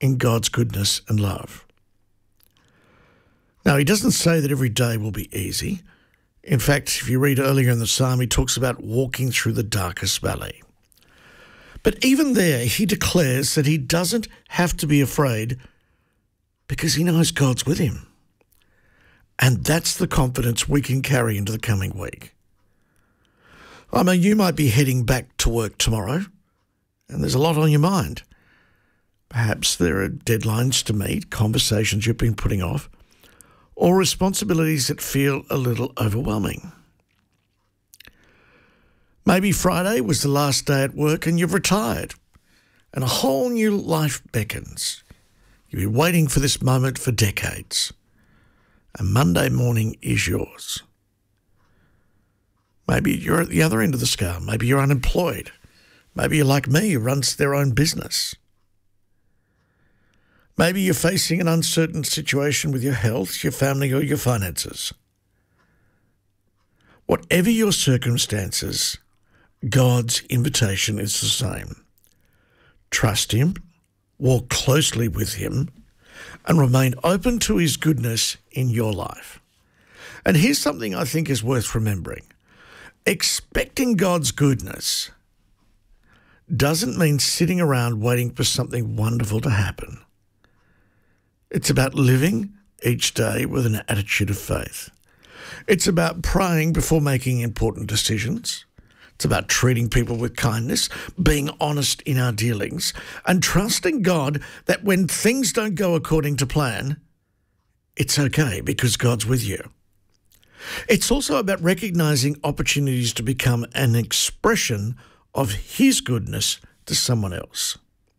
in God's goodness and love. Now, he doesn't say that every day will be easy. In fact, if you read earlier in the psalm, he talks about walking through the darkest valley. But even there, he declares that he doesn't have to be afraid because he knows God's with him. And that's the confidence we can carry into the coming week. I mean, you might be heading back to work tomorrow, and there's a lot on your mind. Perhaps there are deadlines to meet, conversations you've been putting off, or responsibilities that feel a little overwhelming. Maybe Friday was the last day at work and you've retired, and a whole new life beckons. You've been waiting for this moment for decades, and Monday morning is yours. Maybe you're at the other end of the scale. Maybe you're unemployed. Maybe you're like me, who runs their own business. Maybe you're facing an uncertain situation with your health, your family, or your finances. Whatever your circumstances, God's invitation is the same. Trust him, walk closely with him, and remain open to his goodness in your life. And here's something I think is worth remembering. Expecting God's goodness doesn't mean sitting around waiting for something wonderful to happen. It's about living each day with an attitude of faith. It's about praying before making important decisions. It's about treating people with kindness, being honest in our dealings, and trusting God that when things don't go according to plan, it's okay because God's with you. It's also about recognizing opportunities to become an expression of his goodness to someone else.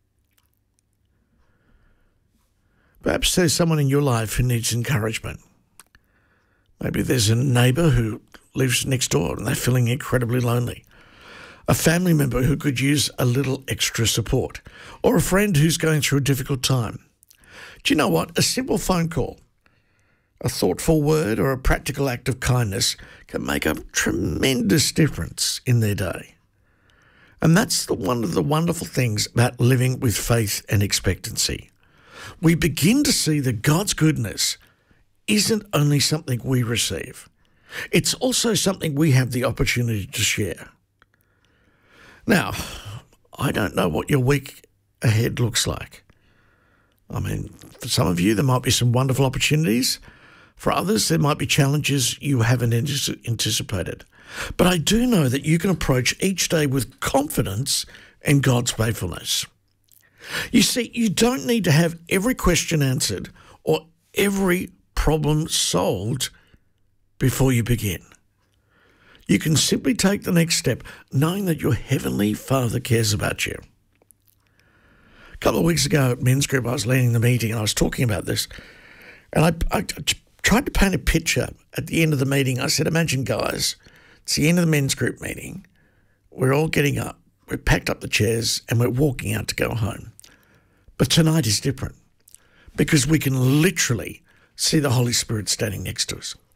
Perhaps there's someone in your life who needs encouragement. Maybe there's a neighbour who lives next door and they're feeling incredibly lonely. A family member who could use a little extra support. Or a friend who's going through a difficult time. Do you know what? A simple phone call, a thoughtful word, or a practical act of kindness can make a tremendous difference in their day. And that's one of the wonderful things about living with faith and expectancy. We begin to see that God's goodness isn't only something we receive. It's also something we have the opportunity to share. Now, I don't know what your week ahead looks like. I mean, for some of you, there might be some wonderful opportunities. For others, there might be challenges you haven't anticipated. But I do know that you can approach each day with confidence in God's faithfulness. You see, you don't need to have every question answered or every problem solved before you begin. You can simply take the next step knowing that your Heavenly Father cares about you. A couple of weeks ago at men's group, I was leading the meeting and I was talking about this. And I tried to paint a picture at the end of the meeting. I said, imagine, guys, it's the end of the men's group meeting. We're all getting up. We've packed up the chairs and we're walking out to go home. But tonight is different because we can literally see the Holy Spirit standing next to us.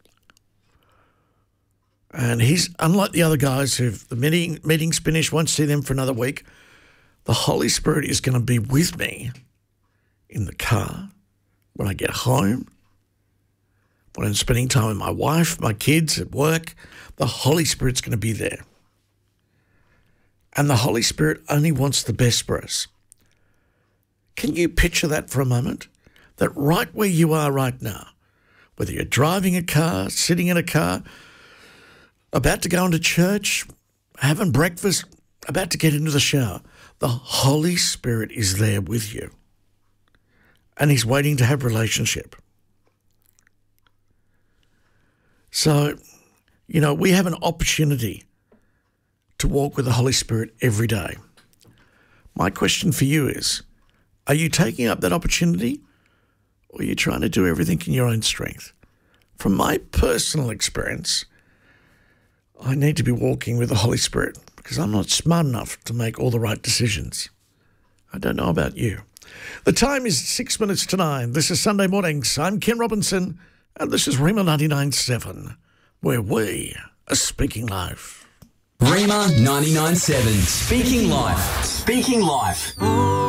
And he's, unlike the other guys who've the meeting's finished, won't see them for another week, the Holy Spirit is going to be with me in the car, when I get home, when I'm spending time with my wife, my kids, at work. The Holy Spirit's going to be there. And the Holy Spirit only wants the best for us. Can you picture that for a moment? That right where you are right now, whether you're driving a car, sitting in a car, about to go into church, having breakfast, about to get into the shower, the Holy Spirit is there with you. And he's waiting to have relationship. So, you know, we have an opportunity to walk with the Holy Spirit every day. My question for you is, are you taking up that opportunity or are you trying to do everything in your own strength? From my personal experience, I need to be walking with the Holy Spirit because I'm not smart enough to make all the right decisions. I don't know about you. The time is 6 minutes to 9. This is Sunday Mornings. I'm Ken Robinson, and this is Rima 99.7, where we are speaking life. Rima 99.7, speaking life. Speaking life.